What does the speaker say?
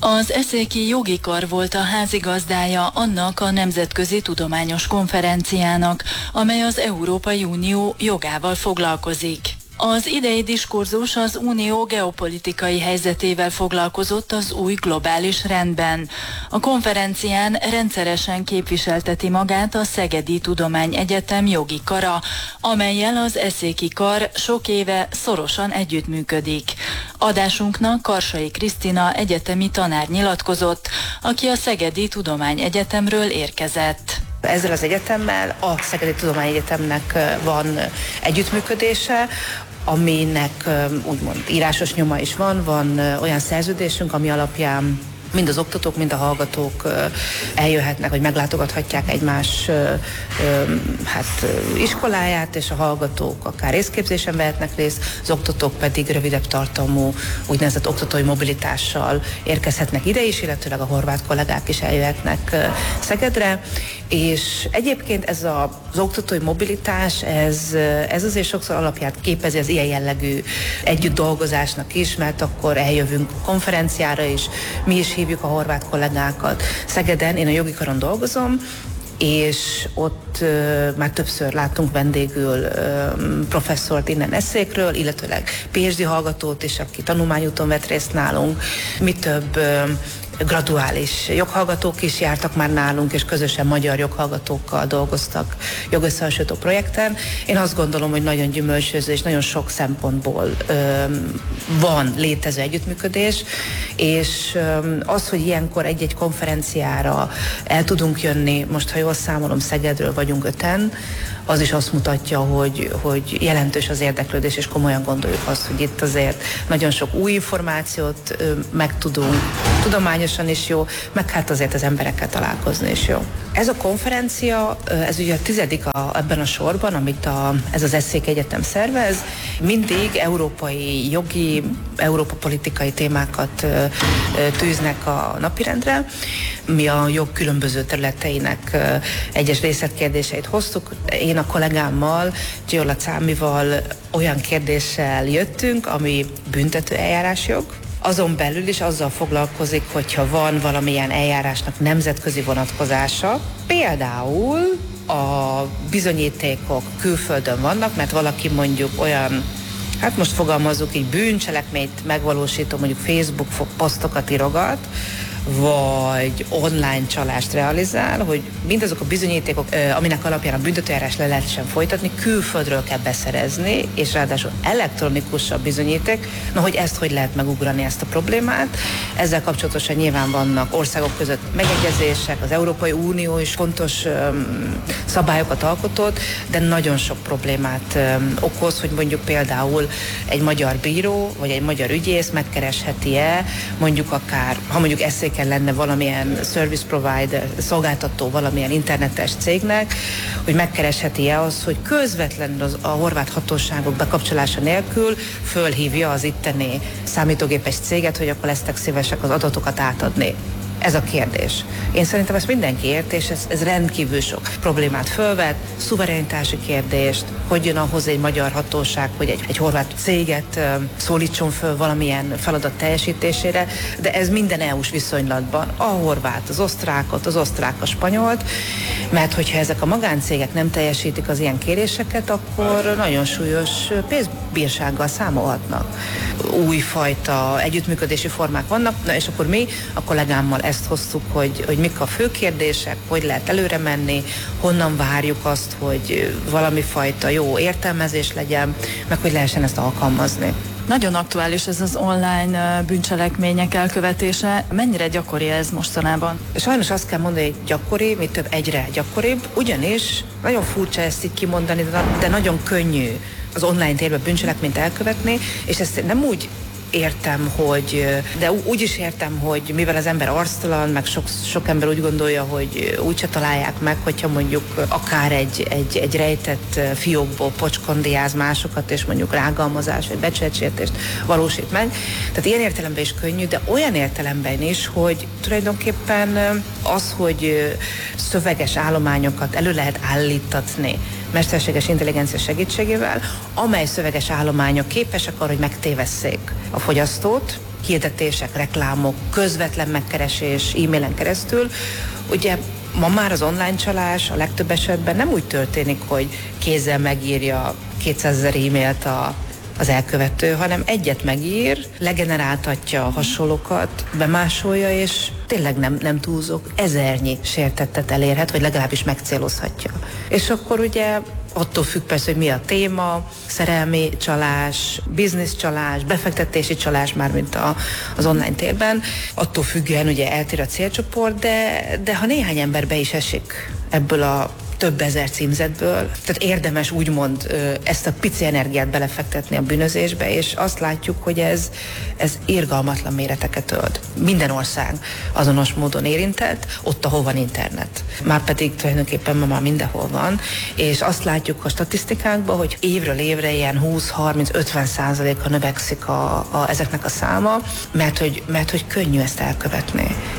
Az eszéki jogi kar volt a házigazdája annak a nemzetközi tudományos konferenciának, amely az Európai Unió jogával foglalkozik. Az idei diskurzus az unió geopolitikai helyzetével foglalkozott az új globális rendben. A konferencián rendszeresen képviselteti magát a Szegedi Tudományegyetem jogi kara, amellyel az eszéki kar sok éve szorosan együttműködik. Adásunknak Karsai Krisztina egyetemi tanár nyilatkozott, aki a Szegedi Tudományegyetemről érkezett. Ezzel az egyetemmel a Szegedi Tudományegyetemnek van együttműködése, aminek úgymond írásos nyoma is van olyan szerződésünk, ami alapján mind az oktatók, mind a hallgatók eljöhetnek, vagy meglátogathatják egymás iskoláját, és a hallgatók akár részképzésen vehetnek részt, az oktatók pedig rövidebb tartalmú úgynevezett oktatói mobilitással érkezhetnek ide is, illetőleg a horvát kollégák is eljöhetnek Szegedre. És egyébként ez az oktatói mobilitás, ez azért sokszor alapját képezi az ilyen jellegű együtt dolgozásnak is, mert akkor eljövünk konferenciára is, mi is hívjuk a horvát kollégákat. Szegeden én a jogi karon dolgozom, és ott már többször láttunk vendégül professzort innen eszékről, illetőleg PhD hallgatót is, aki tanulmányúton vett részt nálunk. Mi több graduális joghallgatók is jártak már nálunk, és közösen magyar joghallgatókkal dolgoztak jogösszehasonlító projekten. Én azt gondolom, hogy nagyon gyümölcsöző és nagyon sok szempontból van létező együttműködés, és az, hogy ilyenkor egy-egy konferenciára el tudunk jönni, most ha jól számolom, Szegedről vagyunk 5-en, az is azt mutatja, hogy jelentős az érdeklődés, és komolyan gondoljuk azt, hogy itt azért nagyon sok új információt megtudunk, tudományosan is jó, meg hát azért az emberekkel találkozni is jó. Ez a konferencia, ez ugye a 10. ebben a sorban, amit ez az Eszék Egyetem szervez, mindig európai jogi, Európa politikai témákat tűznek a napirendre. Mi a jog különböző területeinek egyes részletkérdéseit hoztuk. Én a kollégámmal, Giola Cámival olyan kérdéssel jöttünk, ami büntető eljárásjog. Azon belül is azzal foglalkozik, hogyha van valamilyen eljárásnak nemzetközi vonatkozása, például a bizonyítékok külföldön vannak, mert valaki mondjuk olyan, hát most fogalmazzuk így, bűncselekményt megvalósító, mondjuk Facebook posztokat írogat, vagy online csalást realizál, hogy mindazok a bizonyítékok, aminek alapján a büntetőeljárás le lehessen folytatni, külföldről kell beszerezni, és ráadásul elektronikus a bizonyíték, hogy ezt hogy lehet megugrani, ezt a problémát. Ezzel kapcsolatosan nyilván vannak országok között megegyezések, az Európai Unió is fontos szabályokat alkotott, de nagyon sok problémát okoz, hogy mondjuk például egy magyar bíró, vagy egy magyar ügyész megkeresheti-e, mondjuk akár, ha mondjuk eszéken lenne valamilyen service provider, szolgáltató valamilyen internetes cégnek, hogy megkeresheti-e az, hogy közvetlenül a horvát hatóságok bekapcsolása nélkül fölhívja az itteni számítógépes céget, hogy akkor lesztek szívesek az adatokat átadni. Ez a kérdés. Én szerintem ezt mindenki ért, és ez rendkívül sok problémát fölvet, szuverenitási kérdést, hogy jön ahhoz egy magyar hatóság, hogy egy horvát céget szólítson föl valamilyen feladat teljesítésére, de ez minden EU-s viszonylatban, a horvát, az osztrák a spanyolt, mert hogyha ezek a magáncégek nem teljesítik az ilyen kéréseket, akkor nagyon súlyos pénzbírsággal számolhatnak. Újfajta együttműködési formák vannak, na és akkor mi a kollégámmal ezt hoztuk, hogy mik a fő kérdések, hogy lehet előre menni, honnan várjuk azt, hogy valami fajta jó értelmezés legyen, meg hogy lehessen ezt alkalmazni. Nagyon aktuális ez az online bűncselekmények elkövetése. Mennyire gyakori ez mostanában? Sajnos azt kell mondani, hogy gyakori, mi több egyre gyakoribb, ugyanis nagyon furcsa ezt így kimondani, de nagyon könnyű az online térben bűncselekményt elkövetni, és ezt nem úgy értem, de úgy is értem, hogy mivel az ember arctalan, meg sok ember úgy gondolja, hogy úgyse találják meg, hogyha mondjuk akár egy rejtett fiókból pocskondiáz másokat, és mondjuk rágalmazás vagy becsületsértést valósít meg. Tehát ilyen értelemben is könnyű, de olyan értelemben is, hogy tulajdonképpen az, hogy szöveges állományokat elő lehet állítatni mesterséges intelligencia segítségével, amely szöveges állományok képesek arra, hogy megtévesszék a fogyasztót, hirdetések, reklámok, közvetlen megkeresés e-mailen keresztül. Ugye ma már az online csalás a legtöbb esetben nem úgy történik, hogy kézzel megírja 200 000 e-mailt az elkövető, hanem egyet megír, legeneráltatja a hasonlókat, bemásolja, és tényleg nem túlzok, 1000-nyi sértettet elérhet, vagy legalábbis megcélozhatja. És akkor ugye attól függ persze, hogy mi a téma, szerelmi csalás, bizniszcsalás, befektetési csalás, mármint az online térben, attól függően ugye eltér a célcsoport, de ha néhány ember be is esik ebből a több ezer címzetből, tehát érdemes úgymond ezt a pici energiát belefektetni a bűnözésbe, és azt látjuk, hogy ez irgalmatlan méreteket ölt. Minden ország azonos módon érintett, ott, ahol van internet. Márpedig tulajdonképpen ma már mindenhol van, és azt látjuk a statisztikákban, hogy évről évre ilyen 20-30-50%-a növekszik ezeknek a száma, mert hogy könnyű ezt elkövetni.